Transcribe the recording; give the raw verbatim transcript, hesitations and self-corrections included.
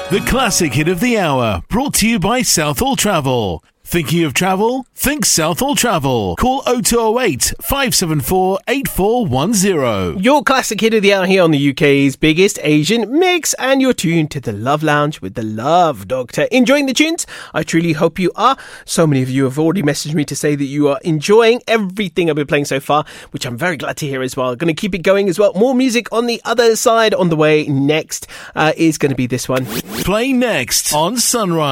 The classic hit of the hour, brought to you by Southall Travel. Thinking of travel? Think Southall Travel. Call oh two oh eight, five seven four, eight four one oh. Your classic hit of the hour here on the U K's biggest Asian mix, and you're tuned to the Love Lounge with the Love Doctor. Enjoying the tunes? I truly hope you are. So many of you have already messaged me to say that you are enjoying everything I've been playing so far, which I'm very glad to hear as well. Going to keep it going as well. More music on the other side. On the way next uh, is going to be this one. Play next on Sunrise.